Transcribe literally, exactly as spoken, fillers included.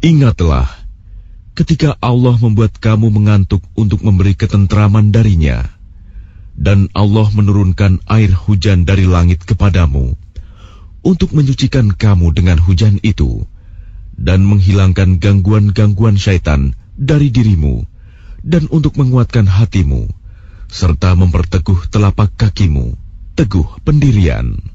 Ingatlah, ketika Allah membuat kamu mengantuk untuk memberi ketentraman darinya, dan Allah menurunkan air hujan dari langit kepadamu, untuk menyucikan kamu dengan hujan itu, dan menghilangkan gangguan-gangguan syaitan dari dirimu, dan untuk menguatkan hatimu, serta memperteguh telapak kakimu, teguh pendirian.